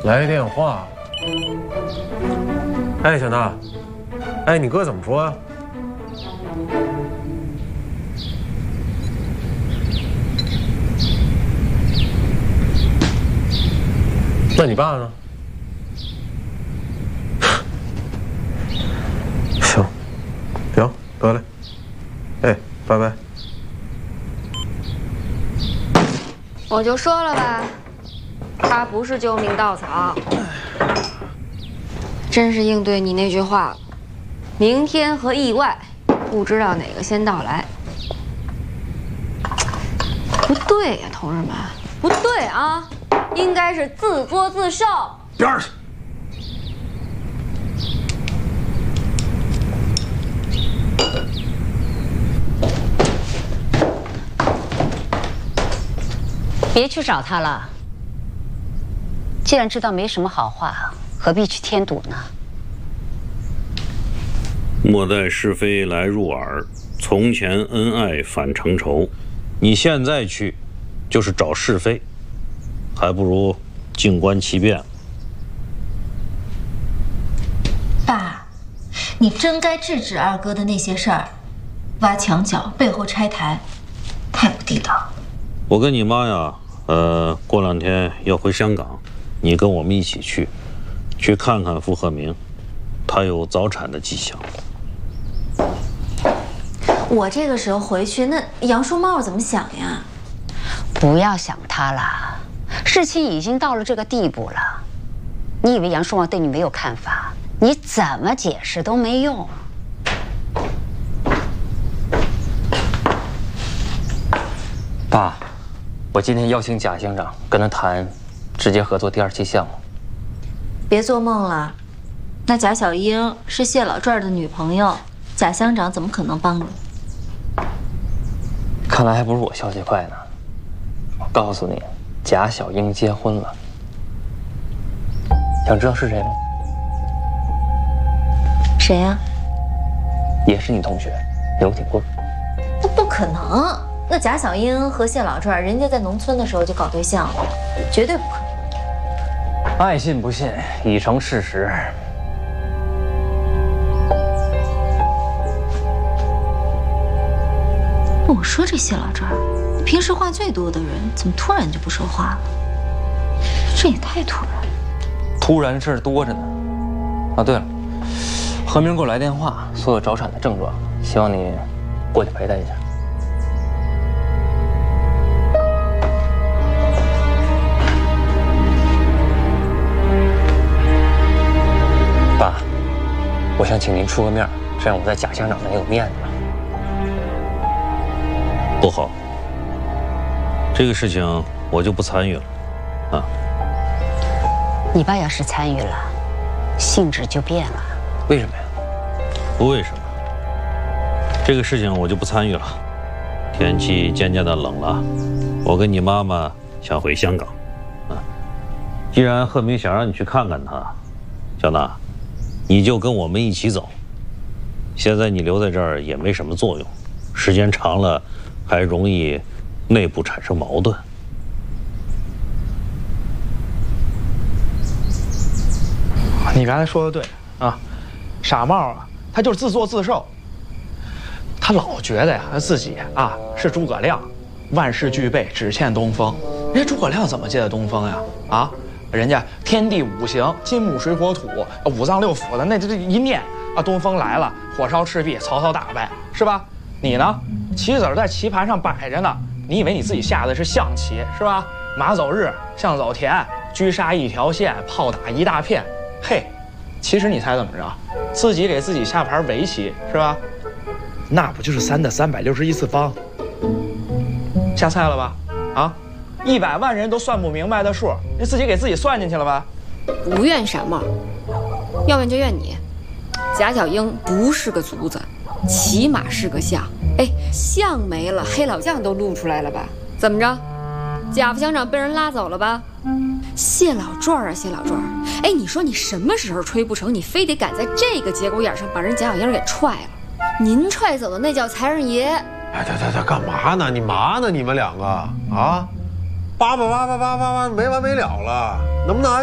来电话。哎，小娜，哎，你哥怎么说呀？那你爸呢？行，得嘞。哎，拜拜。 我就说了吧，他不是救命稻草。真是应对你那句话了，明天和意外，不知道哪个先到来。不对呀，同志们，不对啊，应该是自作自受。 边儿去！ 别去找他了。既然知道没什么好话，何必去添堵呢？ 莫待是非来入耳，从前恩爱反成仇。你现在去，就是找是非，还不如静观其变。 爸，你真该制止二哥的那些事儿，挖墙脚、背后拆台，太不地道。 我跟你妈呀，过2天要回香港，你跟我们一起去看看傅鹤鸣，他有早产的迹象。 我这个时候回去，那杨树茂怎么想呀？ 不要想他了，事情已经到了这个地步了。你以为杨树茂对你没有看法？你怎么解释都没用。 爸，我今天邀请贾乡长跟他谈直接合作第2期项目。 别做梦了，那贾小英是谢老拽的女朋友，贾乡长怎么可能帮你？ 看来还不如我消息快呢。我告诉你，贾小英结婚了。想知道是谁吗？ 谁呀？ 也是你同学，刘景贵。 那不可能，那贾小英和谢老拽，人家在农村的时候就搞对象了，绝对不可能。 爱信不信，已成事实。 我说这谢老拽，平时话最多的人，怎么突然就不说话了？这也太突然了。 突然事儿多着呢。啊，对了，何明给我来电话，说有早产的症状，希望你过去陪他一下。爸，我想请您出个面，这样我在贾乡长那有面子。 不好，这个事情我就不参与了，啊。 你爸要是参与了，性质就变了。 为什么呀？ 不为什么，这个事情我就不参与了。天气渐渐的冷了，我跟你妈妈想回香港，啊。既然鹤鸣想让你去看看他，小娜，你就跟我们一起走。现在你留在这儿也没什么作用，时间长了还容易内部产生矛盾。 你刚才说的对啊，傻帽啊，他就是自作自受。他老觉得呀，他自己啊是诸葛亮，万事俱备，只欠东风。人家诸葛亮怎么借的东风呀？啊，人家天地5行，金木水火土，5脏6腑的，那这一念啊，东风来了，火烧赤壁，曹操打败，是吧？你呢，棋子在棋盘上摆着呢，你以为你自己下的是象棋是吧？马走日，象走田，车杀一条线，炮打一大片。嘿，其实你猜怎么着？自己给自己下盘围棋是吧？那不就是3的361次方？瞎猜了吧？啊，100万人都算不明白的数，你自己给自己算进去了吧？ 不怨傻帽，要怨就怨你。贾小英不是个卒子，起码是个相。哎，相没了，黑老将都露出来了吧？怎么着？贾副乡长被人拉走了吧？谢老拽啊，谢老拽！哎，你说你什么时候吹不成，你非得赶在这个节骨眼上把人贾小英给踹了？您踹走的那叫财神爷！ 哎，对，干嘛呢？你嘛呢？你们2个啊，叭没完没了了，能不能